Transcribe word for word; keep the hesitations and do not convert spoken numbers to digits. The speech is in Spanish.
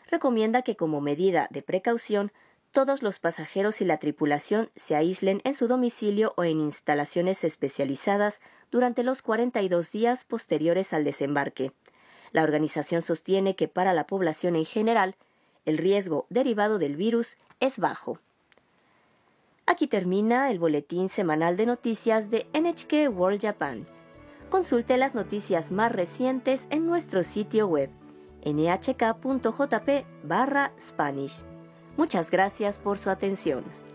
recomienda que como medida de precaución, todos los pasajeros y la tripulación se aíslen en su domicilio o en instalaciones especializadas durante los cuarenta y dos días posteriores al desembarque. La organización sostiene que para la población en general, el riesgo derivado del virus es bajo. Aquí termina el boletín semanal de noticias de N H K World Japan. Consulte las noticias más recientes en nuestro sitio web ene hache ka punto jpe barra Spanish. Muchas gracias por su atención.